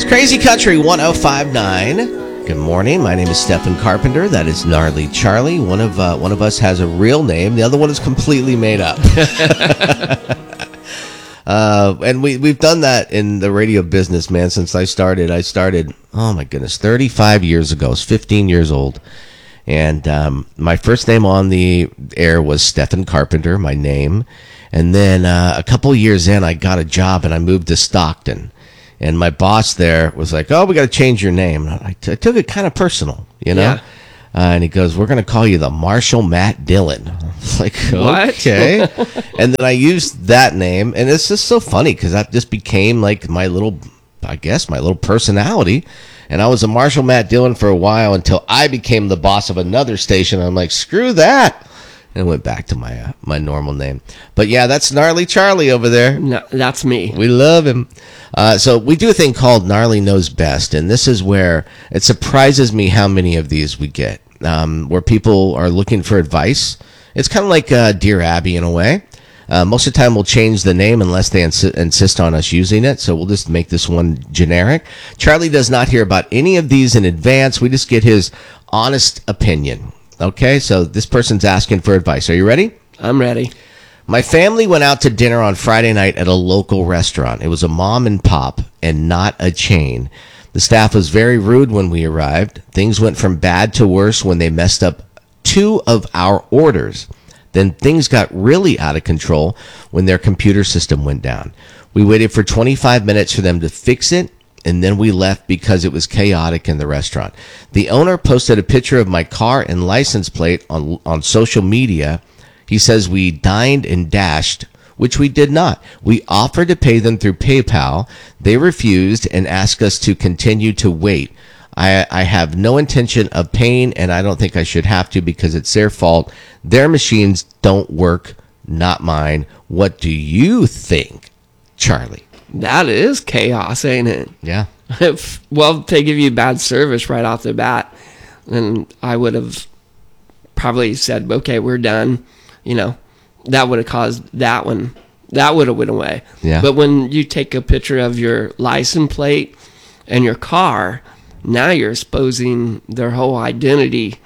Crazy Country 105.9. Good morning. My name is Stephen Carpenter. That is Gnarly Charlie. One of us has a real name. The other one is completely made up. And we've done that in the radio business, man, since I started. Oh my goodness, 35 years ago. I was 15 years old. And my first name on the air was Stephen Carpenter, my name. And then a couple of years in, I got a job and I moved to Stockton. And my boss there was like, "Oh, we got to change your name." I took it kind of personal, you know? Yeah. And he goes, "We're going to call you the Marshall Matt Dillon." I was like, what? Okay. And then I used that name. And it's just so funny because that just became like my little personality. And I was a Marshall Matt Dillon for a while until I became the boss of another station. I'm like, screw that. And went back to my normal name. But yeah, that's Gnarly Charlie over there. No, that's me. We love him. So we do a thing called Gnarly Knows Best, and this is where it surprises me how many of these we get, where people are looking for advice. It's kind of like Dear Abby in a way. Most of the time we'll change the name unless they insist on us using it, so we'll just make this one generic. Charlie does not hear about any of these in advance. We just get his honest opinion. Okay, so this person's asking for advice. Are you ready? I'm ready. My family went out to dinner on Friday night at a local restaurant. It was a mom and pop and not a chain. The staff was very rude when we arrived. Things went from bad to worse when they messed up 2 of our orders. Then things got really out of control when their computer system went down. We waited for 25 minutes for them to fix it, and then we left because it was chaotic in the restaurant. The owner posted a picture of my car and license plate on social media. He says we dined and dashed, which we did not. We offered to pay them through PayPal. They refused and asked us to continue to wait. I have no intention of paying, and I don't think I should have to because it's their fault. Their machines don't work, not mine. What do you think, Charlie? That is chaos, ain't it? Yeah. Well, if they give you bad service right off the bat, then I would have probably said, okay, we're done. You know, that would have caused that one. That would have went away. Yeah. But when you take a picture of your license plate and your car, now you're exposing their whole identity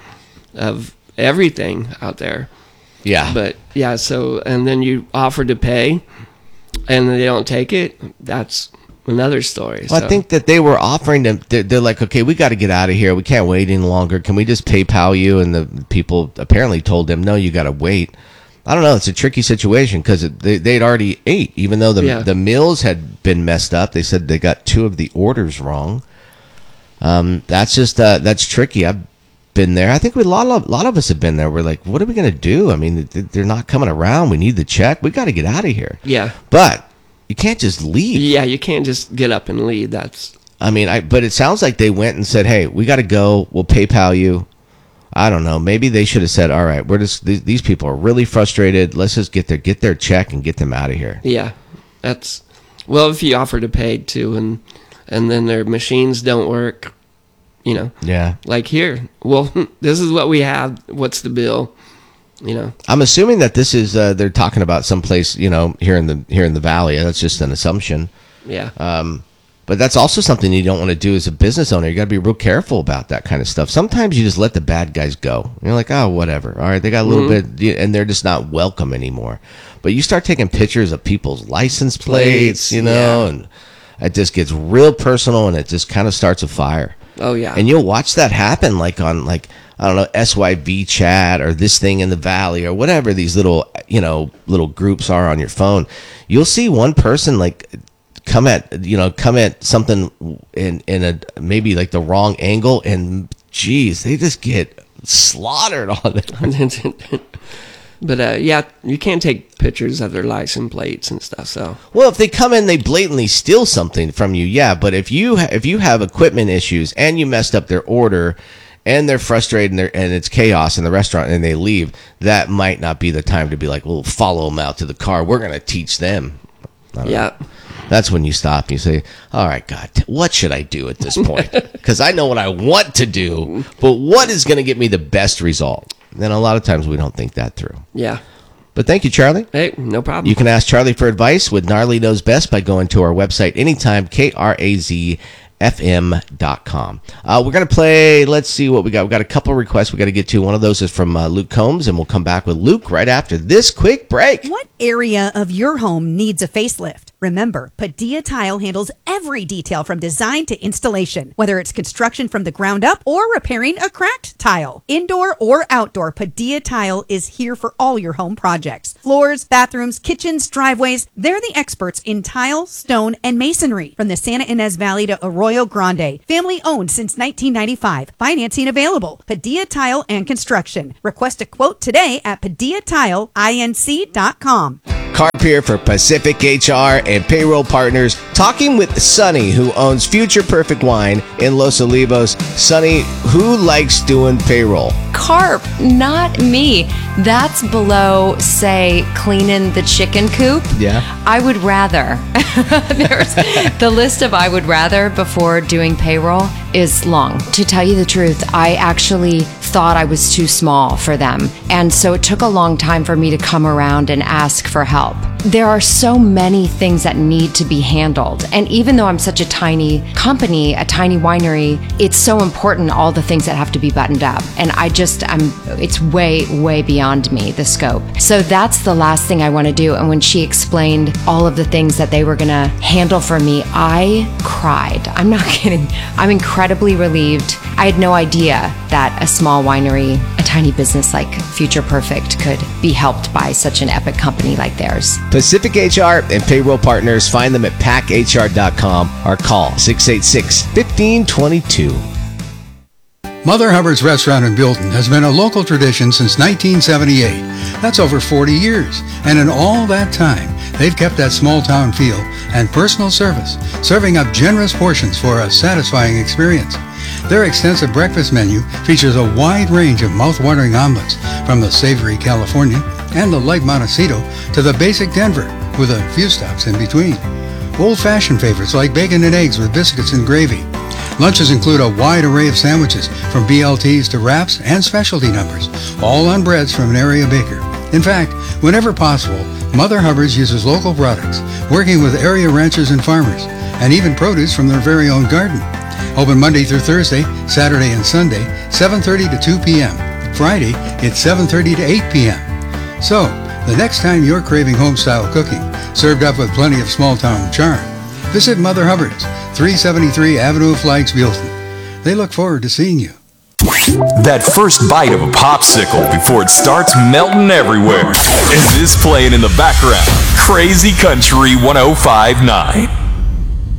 of everything out there. Yeah. But, yeah, so, and then you offer to pay, and they don't take it, that's another story. Well, so I think that they were offering them, they're like, okay, we got to get out of here. We can't wait any longer. Can we just PayPal you? And the people apparently told them, no, you got to wait. I don't know. It's a tricky situation because they'd already ate, even though the meals had been messed up. They said they got 2 of the orders wrong. That's tricky. I've been there. I think a lot of us have been there. We're like, what are we going to do? I mean, they're not coming around. We need the check. We got to get out of here. Yeah. But you can't just leave. Yeah, you can't just get up and leave. But it sounds like they went and said, hey, we got to go. We'll PayPal you. I don't know. Maybe they should have said, all right, these people are really frustrated. Let's just get their check and get them out of here. Yeah. If you offer to pay too, and then their machines don't work, you know. Yeah. Like here, well, this is what we have. What's the bill? You know. I'm assuming that this is they're talking about someplace, you know, here in the valley. That's just an assumption. Yeah. But that's also something you don't want to do as a business owner. You got to be real careful about that kind of stuff. Sometimes you just let the bad guys go. You're like, oh, whatever. All right, they got a little bit, and they're just not welcome anymore. But you start taking pictures of people's license plates, you know, and it just gets real personal, and it just kind of starts a fire. Oh, yeah. And you'll watch that happen on I don't know, SYV chat or This Thing in the Valley or whatever these little groups are on your phone. You'll see one person come at something in a maybe like the wrong angle, and geez, they just get slaughtered on it. But you can't take pictures of their license plates and stuff. So if they come in, they blatantly steal something from you, yeah. But if you have equipment issues and you messed up their order, and they're frustrated and it's chaos in the restaurant and they leave, that might not be the time to be like, well, follow them out to the car. We're gonna teach them. Yeah. That's when you stop and you say, all right, God, what should I do at this point? Because I know what I want to do, but what is going to get me the best result? And a lot of times we don't think that through. Yeah. But thank you, Charlie. Hey, no problem. You can ask Charlie for advice with Gnarly Knows Best by going to our website anytime, KRAZFM.com. fm.com. We're going to play, let's see what we got. We've got a couple of requests we got to get to. One of those is from Luke Combs, and we'll come back with Luke right after this quick break. What area of your home needs a facelift? Remember, Padilla Tile handles every detail from design to installation, whether it's construction from the ground up or repairing a cracked tile. Indoor or outdoor, Padilla Tile is here for all your home projects. Floors, bathrooms, kitchens, driveways, they're the experts in tile, stone, and masonry. From the Santa Ynez Valley to Arroyo Grande. Family owned since 1995. Financing available. Padilla Tile and Construction. Request a quote today at PadillaTileInc.com. Carp here for Pacific HR and Payroll Partners, talking with Sonny, who owns Future Perfect Wine in Los Olivos. Sonny, who likes doing payroll? Carp, not me. That's below, say, cleaning the chicken coop. Yeah. I would rather. There's the list of I would rather before doing payroll is long. To tell you the truth, I actually thought I was too small for them. And so it took a long time for me to come around and ask for help. There are so many things that need to be handled. And even though I'm such a tiny company, a tiny winery, it's so important, all the things that have to be buttoned up. And it's way, way beyond me, the scope. So that's the last thing I want to do. And when she explained all of the things that they were going to handle for me, I cried. I'm not kidding. I'm incredibly relieved. I had no idea that a small winery, a tiny business like Future Perfect could be helped by such an epic company like theirs. Pacific HR and Payroll Partners. Find them at packhr.com or call 686-1522. Mother Hubbard's Restaurant in Buellton has been a local tradition since 1978. That's over 40 years. And in all that time, they've kept that small town feel and personal service, serving up generous portions for a satisfying experience. Their extensive breakfast menu features a wide range of mouth-watering omelets, from the savory Californian and the light Montecito to the basic Denver, with a few stops in between. Old-fashioned favorites like bacon and eggs with biscuits and gravy. Lunches include a wide array of sandwiches, from BLTs to wraps and specialty numbers, all on breads from an area baker. In fact, whenever possible, Mother Hubbard's uses local products, working with area ranchers and farmers, and even produce from their very own garden. Open Monday through Thursday, Saturday and Sunday, 7:30 to 2 p.m. Friday, it's 7:30 to 8 p.m. So, the next time you're craving home-style cooking, served up with plenty of small-town charm, visit Mother Hubbard's, 373 Avenue of Flags, Buellton. They look forward to seeing you. That first bite of a popsicle before it starts melting everywhere. And this playing in the background, Crazy Country 105.9.